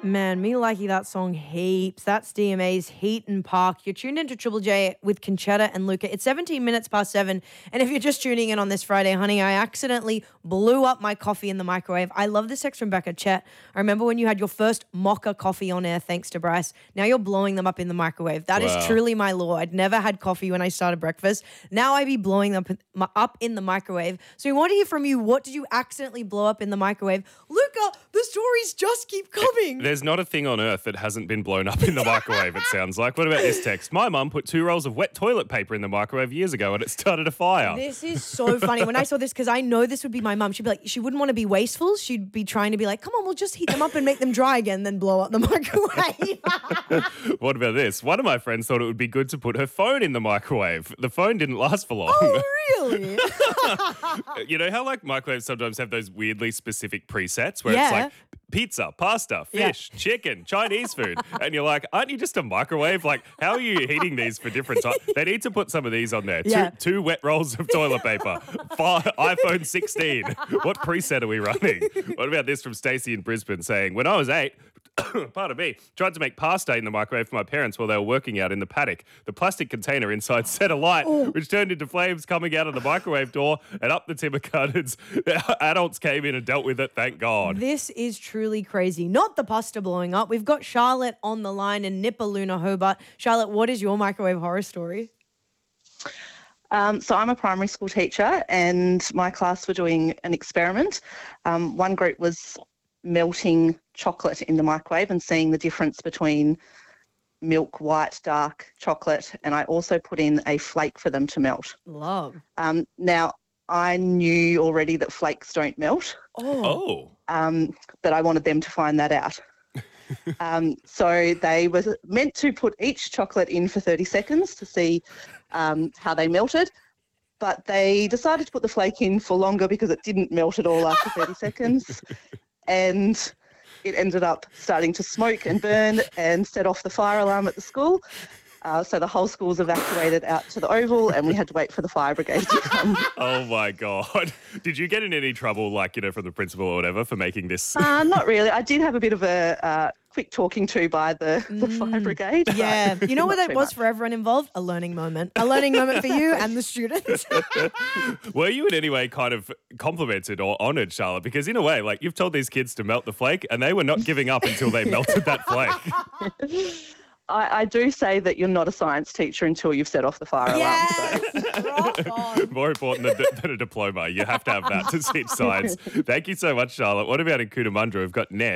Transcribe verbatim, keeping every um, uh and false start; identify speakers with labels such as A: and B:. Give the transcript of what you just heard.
A: Man, me liking that song heaps. That's D M A's Heat and Park. You're tuned into Triple J with Conchetta and Luca. It's seventeen minutes past seven. And if you're just tuning in on this Friday, honey, I accidentally blew up my coffee in the microwave. I love this text from Becca. Chet, I remember when you had your first mocha coffee on air, thanks to Bryce. Now you're blowing them up in the microwave. That
B: Wow.
A: is truly my law. I'd never had coffee when I started breakfast. Now I be blowing them up in the microwave. So we want to hear from you. What did you accidentally blow up in the microwave? Luca, the stories just keep coming.
B: There's not a thing on earth that hasn't been blown up in the microwave, it sounds like. What about this text? My mum put two rolls of wet toilet paper in the microwave years ago and it started a fire.
A: This is so funny. When I saw this, because I know this would be my mum, she'd be like, she wouldn't want to be wasteful. She'd be trying to be like, come on, we'll just heat them up and make them dry again, then blow up the microwave.
B: What about this? One of my friends thought it would be good to put her phone in the microwave. The phone didn't last for long.
A: Oh, really?
B: You know how like microwaves sometimes have those weirdly specific presets where
A: Yeah.
B: it's like pizza, pasta, fish,
A: Yeah.
B: chicken, Chinese food. And you're like, aren't you just a microwave? Like, how are you heating these for different times? They need to put some of these on there.
A: Yeah.
B: Two, two wet rolls of toilet paper. Five, iPhone sixteen. What preset are we running? What about this from Stacey in Brisbane saying, when I was eight, pardon me, tried to make pasta in the microwave for my parents while they were working out in the paddock. The plastic container inside set alight, which turned into flames coming out of the microwave door and up the timber cutters. Adults came in and dealt with it, thank God.
A: This is truly crazy. Not the pasta blowing up. We've got Charlotte on the line in Nipaluna, Hobart. Charlotte, what is your microwave horror story?
C: Um, so I'm a primary school teacher and my class were doing an experiment. Um, one group was melting chocolate in the microwave and seeing the difference between milk, white, dark chocolate, and I also put in a flake for them to melt.
A: Love.
C: Um, now, I knew already that flakes don't melt,
A: Oh.
B: Oh.
C: um, but I wanted them to find that out. um, so they were meant to put each chocolate in for thirty seconds to see um, how they melted, but they decided to put the flake in for longer because it didn't melt at all after thirty seconds. And it ended up starting to smoke and burn and set off the fire alarm at the school. Uh, so the whole school was evacuated out to the Oval and we had to wait for the fire brigade to come.
B: Oh, my God. Did you get in any trouble, like, you know, from the principal or whatever for making this?
C: Uh, not really. I did have a bit of a uh, quick talking to by the, the fire brigade. but
A: Yeah. You know what
C: not
A: that
C: too
A: was
C: much.
A: for everyone involved? A learning moment. A learning moment for you and the students.
B: Were you in any way kind of complimented or honoured, Charlotte? Because in a way, like, you've told these kids to melt the flake and they were not giving up until they melted that flake.
C: I, I do say that you're not a science teacher until you've set off the fire alarm. So.
A: Yes. Rock on.
B: More important than, than a diploma. You have to have that to teach science. Thank you so much, Charlotte. What about in Cootamundra? We've got Ned.